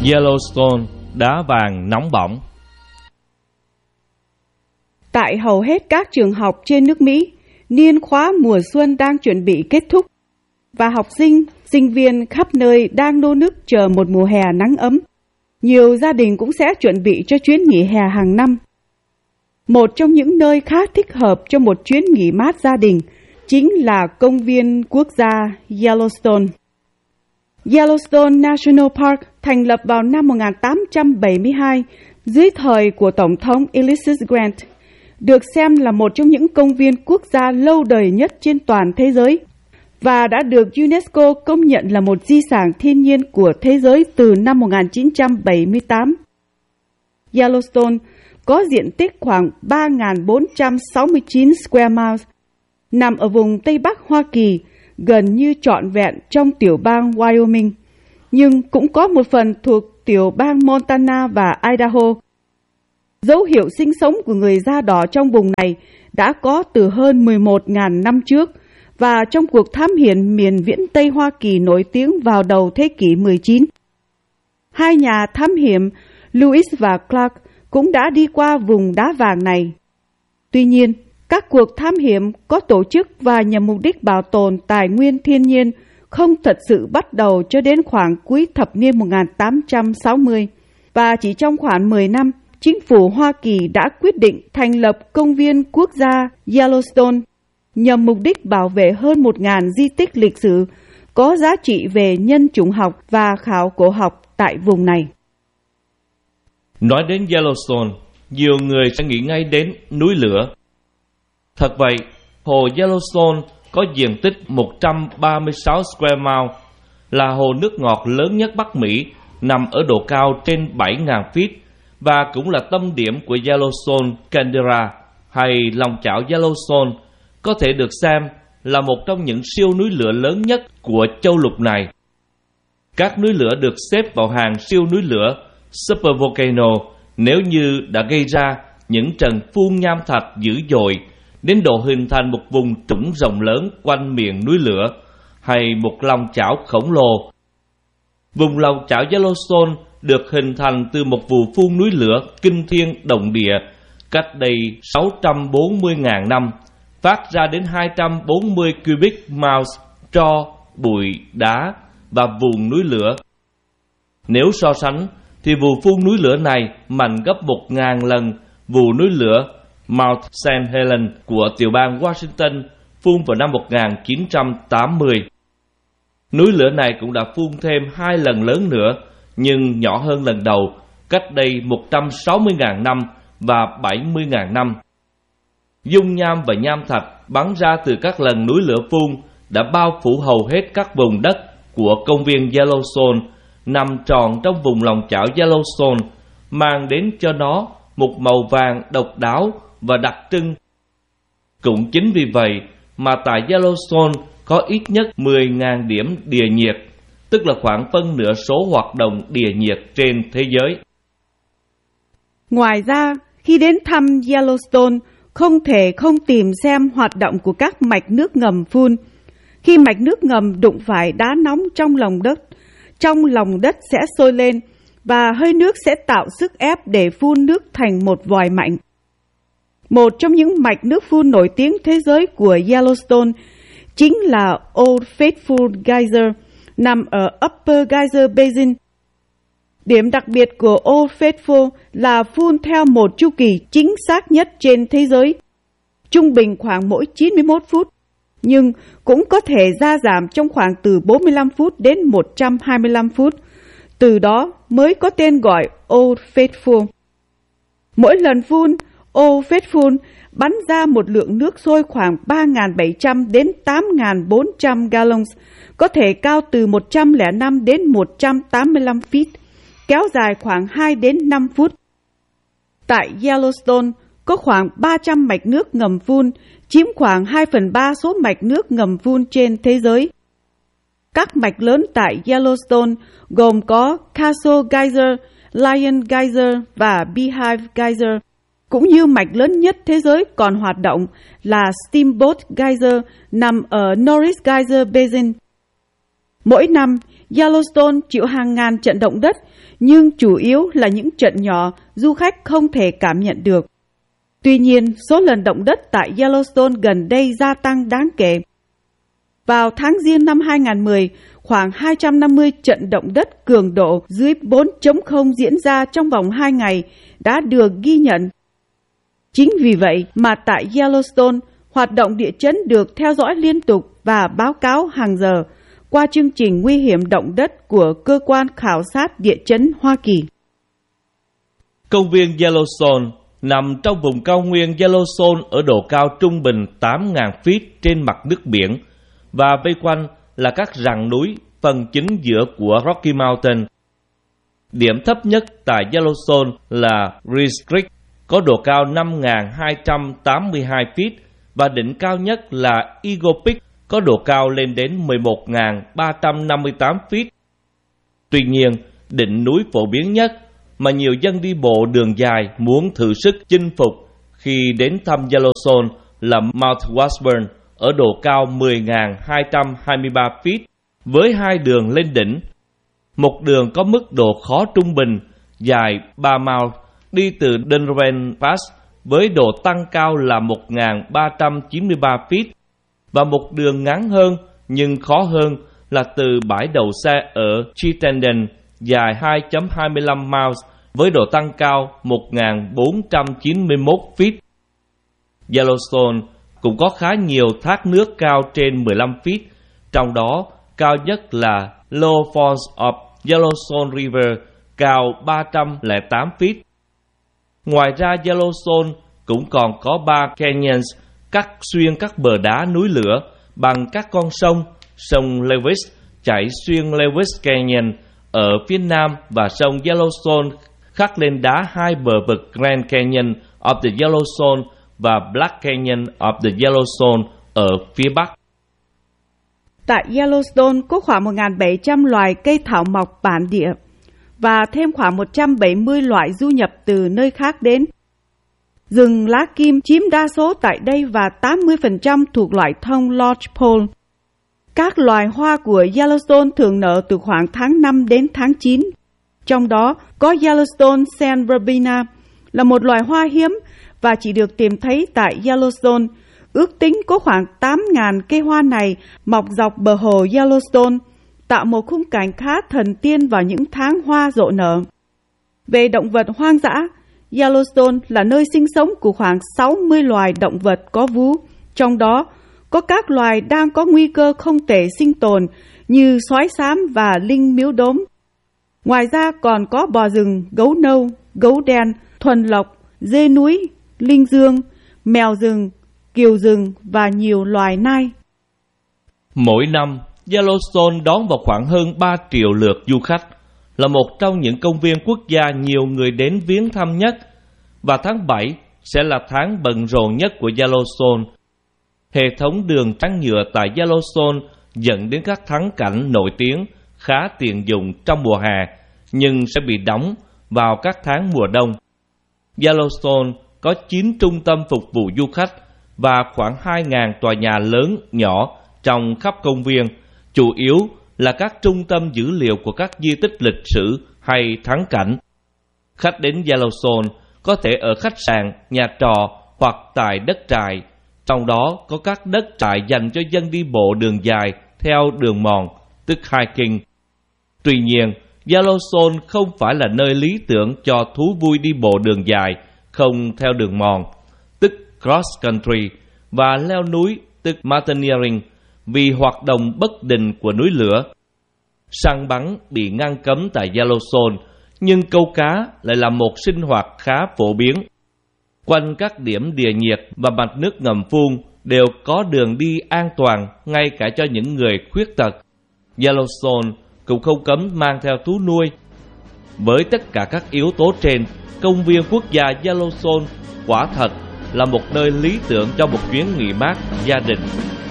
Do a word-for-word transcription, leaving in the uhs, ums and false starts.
Yellowstone, đá vàng nóng bỏng. Tại hầu hết các trường học trên nước Mỹ, niên khóa mùa xuân đang chuẩn bị kết thúc và học sinh, sinh viên khắp nơi đang nô nức chờ một mùa hè nắng ấm. Nhiều gia đình cũng sẽ chuẩn bị cho chuyến nghỉ hè hàng năm. Một trong những nơi khá thích hợp cho một chuyến nghỉ mát gia đình chính là công viên quốc gia Yellowstone. Yellowstone National Park thành lập vào năm một nghìn tám trăm bảy mươi hai dưới thời của Tổng thống Ulysses Grant, được xem là một trong những công viên quốc gia lâu đời nhất trên toàn thế giới và đã được UNESCO công nhận là một di sản thiên nhiên của thế giới từ năm một nghìn chín trăm bảy mươi tám. Yellowstone có diện tích khoảng ba nghìn bốn trăm sáu mươi chín square miles, nằm ở vùng Tây Bắc Hoa Kỳ, gần như trọn vẹn trong tiểu bang Wyoming, nhưng cũng có một phần thuộc tiểu bang Montana và Idaho. Dấu hiệu sinh sống của người da đỏ trong vùng này đã có từ hơn mười một nghìn năm trước, và trong cuộc thám hiểm miền viễn Tây Hoa Kỳ nổi tiếng vào đầu thế kỷ mười chín. Hai nhà thám hiểm Lewis và Clark cũng đã đi qua vùng đá vàng này. Tuy nhiên, các cuộc thám hiểm có tổ chức và nhằm mục đích bảo tồn tài nguyên thiên nhiên không thật sự bắt đầu cho đến khoảng cuối thập niên một nghìn tám trăm sáu mươi, và chỉ trong khoảng mười năm, chính phủ Hoa Kỳ đã quyết định thành lập công viên quốc gia Yellowstone nhằm mục đích bảo vệ hơn một nghìn di tích lịch sử có giá trị về nhân chủng học và khảo cổ học tại vùng này. Nói đến Yellowstone, nhiều người sẽ nghĩ ngay đến núi lửa. Thật vậy, hồ Yellowstone có diện tích một trăm ba mươi sáu square mile, là hồ nước ngọt lớn nhất Bắc Mỹ, nằm ở độ cao trên bảy nghìn feet và cũng là tâm điểm của Yellowstone Caldera hay lòng chảo Yellowstone, có thể được xem là một trong những siêu núi lửa lớn nhất của châu lục này. Các núi lửa được xếp vào hàng siêu núi lửa supervolcano nếu như đã gây ra những trận phun nham thạch dữ dội đến độ hình thành một vùng trũng rộng lớn quanh miệng núi lửa hay một lòng chảo khổng lồ. Vùng lòng chảo Yellowstone được hình thành từ một vụ phun núi lửa kinh thiên động địa cách đây sáu trăm bốn mươi nghìn năm, phát ra đến hai trăm bốn mươi cubic miles tro, bụi, đá và vùng núi lửa. Nếu so sánh, thì vụ phun núi lửa này mạnh gấp một nghìn lần vụ núi lửa Mount Saint Helens của tiểu bang Washington phun vào năm một nghìn chín trăm tám mươi. Núi lửa này cũng đã phun thêm hai lần lớn nữa, nhưng nhỏ hơn lần đầu, cách đây một trăm sáu mươi nghìn năm và bảy mươi nghìn năm. Dung nham và nham thạch bắn ra từ các lần núi lửa phun đã bao phủ hầu hết các vùng đất của công viên Yellowstone, nằm tròn trong vùng lòng chảo Yellowstone, mang đến cho nó một màu vàng độc đáo và đặc trưng. Cũng chính vì vậy mà tại Yellowstone có ít nhất mười nghìn điểm địa nhiệt, tức là khoảng phân nửa số hoạt động địa nhiệt trên thế giới. Ngoài ra, khi đến thăm Yellowstone, không thể không tìm xem hoạt động của các mạch nước ngầm phun. Khi mạch nước ngầm đụng phải đá nóng trong lòng đất, trong lòng đất sẽ sôi lên và hơi nước sẽ tạo sức ép để phun nước thành một vòi mạnh. Một trong những mạch nước phun nổi tiếng thế giới của Yellowstone chính là Old Faithful Geyser, nằm ở Upper Geyser Basin. Điểm đặc biệt của Old Faithful là phun theo một chu kỳ chính xác nhất trên thế giới, trung bình khoảng mỗi chín mươi mốt phút, nhưng cũng có thể gia giảm trong khoảng từ bốn mươi lăm phút đến một trăm hai mươi lăm phút, từ đó mới có tên gọi Old Faithful. Mỗi lần phun, Old Faithful bắn ra một lượng nước sôi khoảng ba nghìn bảy trăm đến tám nghìn bốn trăm gallons, có thể cao từ một trăm lẻ năm đến một trăm tám mươi lăm feet, kéo dài khoảng hai đến năm phút. Tại Yellowstone có khoảng ba trăm mạch nước ngầm phun, chiếm khoảng hai phần ba số mạch nước ngầm phun trên thế giới. Các mạch lớn tại Yellowstone gồm có Castle Geyser, Lion Geyser và Beehive Geyser, cũng như mạch lớn nhất thế giới còn hoạt động là Steamboat Geyser nằm ở Norris Geyser Basin. Mỗi năm, Yellowstone chịu hàng ngàn trận động đất, nhưng chủ yếu là những trận nhỏ du khách không thể cảm nhận được. Tuy nhiên, số lần động đất tại Yellowstone gần đây gia tăng đáng kể. Vào tháng Giêng năm hai nghìn không trăm mười, khoảng hai trăm năm mươi trận động đất cường độ dưới bốn chấm không diễn ra trong vòng hai ngày đã được ghi nhận. Chính vì vậy mà tại Yellowstone, hoạt động địa chấn được theo dõi liên tục và báo cáo hàng giờ qua chương trình nguy hiểm động đất của Cơ quan Khảo sát Địa chấn Hoa Kỳ. Công viên Yellowstone nằm trong vùng cao nguyên Yellowstone ở độ cao trung bình tám nghìn feet trên mặt nước biển và vây quanh là các rặng núi phần chính giữa của Rocky Mountain. Điểm thấp nhất tại Yellowstone là Reese Creek, có độ cao năm nghìn hai trăm tám mươi hai feet, và đỉnh cao nhất là Eagle Peak, có độ cao lên đến mười một nghìn ba trăm năm mươi tám feet. Tuy nhiên, đỉnh núi phổ biến nhất mà nhiều dân đi bộ đường dài muốn thử sức chinh phục khi đến thăm Yellowstone là Mount Washburn ở độ cao mười nghìn hai trăm hai mươi ba feet với hai đường lên đỉnh. Một đường có mức độ khó trung bình dài ba mile đi từ Dunraven Pass với độ tăng cao là một nghìn ba trăm chín mươi ba feet, và một đường ngắn hơn nhưng khó hơn là từ bãi đậu xe ở Chittenden dài hai phẩy hai mươi lăm miles với độ tăng cao một nghìn bốn trăm chín mươi mốt feet. Yellowstone cũng có khá nhiều thác nước cao trên mười lăm feet, trong đó cao nhất là Low Falls of Yellowstone River cao ba trăm lẻ tám feet. Ngoài ra, Yellowstone cũng còn có ba canyons cắt xuyên các bờ đá núi lửa bằng các con sông, sông Lewis chảy xuyên Lewis Canyon ở phía nam và sông Yellowstone khắc lên đá hai bờ vực Grand Canyon of the Yellowstone và Black Canyon of the Yellowstone ở phía bắc. Tại Yellowstone có khoảng một nghìn bảy trăm loài cây thảo mộc bản địa và thêm khoảng một trăm bảy mươi loại du nhập từ nơi khác đến. Rừng lá kim chiếm đa số tại đây và tám mươi phần trăm thuộc loại thông lodgepole. Các loài hoa của Yellowstone thường nở từ khoảng tháng năm đến tháng chín. Trong đó có Yellowstone Sand Verbena là một loài hoa hiếm và chỉ được tìm thấy tại Yellowstone. Ước tính có khoảng tám nghìn cây hoa này mọc dọc bờ hồ Yellowstone, tạo một khung cảnh khá thần tiên vào những tháng hoa rộ nở. Về động vật hoang dã, Yellowstone là nơi sinh sống của khoảng sáu mươi loài động vật có vú, trong đó có các loài đang có nguy cơ không thể sinh tồn như sói xám và linh miếu đốm. Ngoài ra còn có bò rừng, gấu nâu, gấu đen, thuần lộc, dê núi, linh dương, mèo rừng, kiều rừng và nhiều loài nai. Mỗi năm, Yellowstone đón vào khoảng hơn ba triệu lượt du khách, là một trong những công viên quốc gia nhiều người đến viếng thăm nhất, và tháng bảy sẽ là tháng bận rộn nhất của Yellowstone. Hệ thống đường trắng nhựa tại Yellowstone dẫn đến các thắng cảnh nổi tiếng khá tiện dụng trong mùa hè, nhưng sẽ bị đóng vào các tháng mùa đông. Yellowstone có chín trung tâm phục vụ du khách và khoảng hai nghìn tòa nhà lớn nhỏ trong khắp công viên, chủ yếu là các trung tâm dữ liệu của các di tích lịch sử hay thắng cảnh. Khách đến Yellowstone có thể ở khách sạn, nhà trọ hoặc tại đất trại, trong đó có các đất trại dành cho dân đi bộ đường dài theo đường mòn, tức hiking. Tuy nhiên, Yellowstone không phải là nơi lý tưởng cho thú vui đi bộ đường dài không theo đường mòn, tức cross country, và leo núi, tức mountaineering, vì hoạt động bất định của núi lửa. Săn bắn bị ngăn cấm tại Yellowstone, nhưng câu cá lại là một sinh hoạt khá phổ biến. Quanh các điểm địa nhiệt và mạch nước ngầm phun đều có đường đi an toàn ngay cả cho những người khuyết tật. Yellowstone cũng không cấm mang theo thú nuôi. Với tất cả các yếu tố trên, công viên quốc gia Yellowstone quả thật là một nơi lý tưởng cho một chuyến nghỉ mát gia đình.